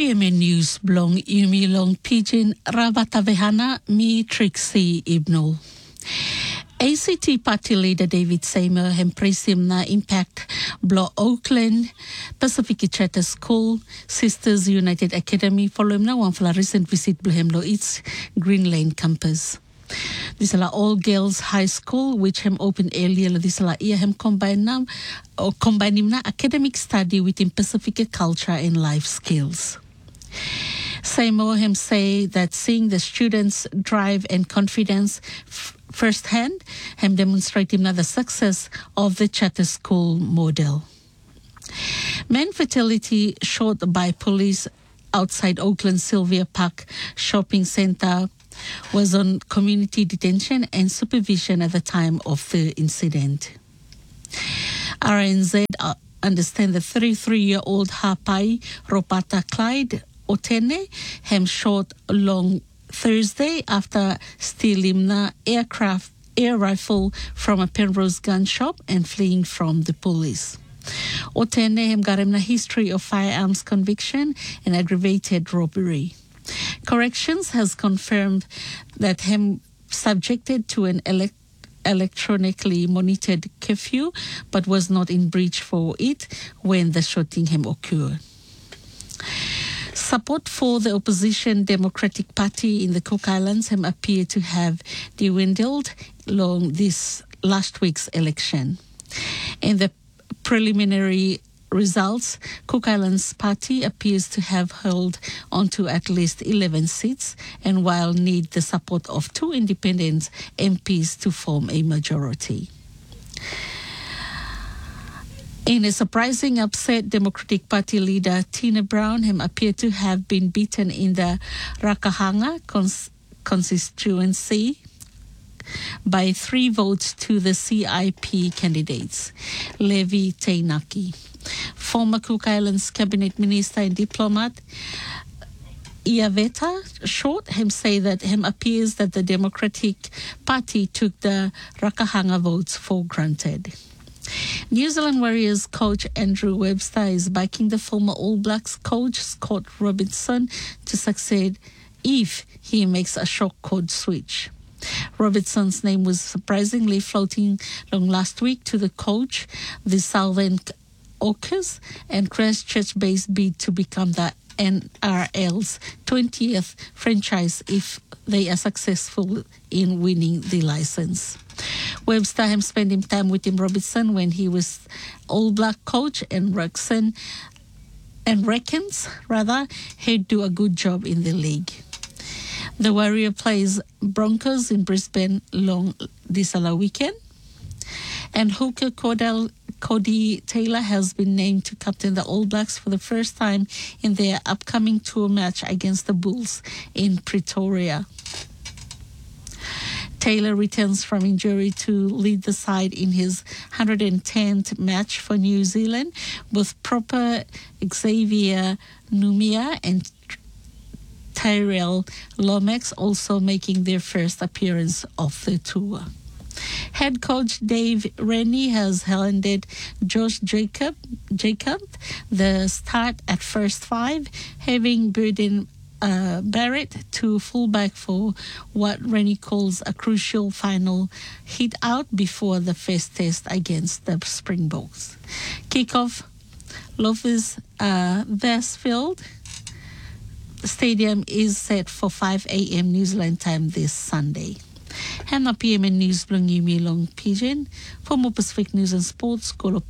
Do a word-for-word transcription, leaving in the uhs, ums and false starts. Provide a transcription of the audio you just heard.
P M N News blong Yumi Long Pidgin Ravatavehana mi Trixie Ibnul. A C T Party leader David Seymour embraced him na impact blo Auckland Pacific Charter School Sisters United Academy following na one for recent visit blo him lo its Green Lane campus. This is all girls high school which hem opened earlier this la ia hem combine now or combine him na academic study within Pacific culture and life skills. Seymour him say that seeing the students' drive and confidence f- firsthand him demonstrate him the success of the charter school model. Man fatality shot by police outside Auckland Sylvia Park shopping centre was on community detention and supervision at the time of the incident. R N Z uh, understand the thirty-three-year-old Hapai Ropata Clyde Otene him shot long Thursday after stealing an aircraft air rifle from a Penrose gun shop and fleeing from the police. Otene him got him a history of firearms conviction and aggravated robbery. Corrections has confirmed that him subjected to an elect- electronically monitored curfew but was not in breach for it when the shooting him occurred. Support for the opposition Democratic Party in the Cook Islands him appear to have dwindled along this last week's election. In the preliminary results, Cook Islands Party appears to have held onto at least eleven seats and while need the support of two independent M Ps to form a majority. In a surprising upset, Democratic Party leader Tina Brown him appeared to have been beaten in the Rakahanga cons- constituency by three votes to the C I P candidates. Levi Teinaki, former Cook Islands Cabinet Minister and diplomat Iaveta Short him say that him appears that the Democratic Party took the Rakahanga votes for granted. New Zealand Warriors coach Andrew Webster is backing the former All Blacks coach Scott Robinson to succeed if he makes a shock code switch. Robinson's name was surprisingly floating long last week to the coach, the Southern Ockers, and Christchurch-based bid to become the N R L's twentieth franchise if they are successful in winning the license. Webster him spending time with him Robinson when he was All Black coach and Rexon and reckons rather he'd do a good job in the league. The Warrior plays Broncos in Brisbane long this weekend, and hooker Cordell, Cody Taylor has been named to captain the All Blacks for the first time in their upcoming tour match against the Bulls in Pretoria. Taylor returns from injury to lead the side in his one hundred tenth match for New Zealand, with proper Xavier Numia and Tyrell Lomax also making their first appearance of the tour. Head coach Dave Rennie has handed Josh Jacob, Jacob the start at first five, having burdened uh, Barrett to fullback for what Rennie calls a crucial final hit out before the first test against the Springboks. Kickoff, Loftus uh, Versfeld Stadium is set for five a.m. New Zealand time this Sunday. Hana P M N News blong Yumi Long Pidgin. For more Pacific news and sports, go to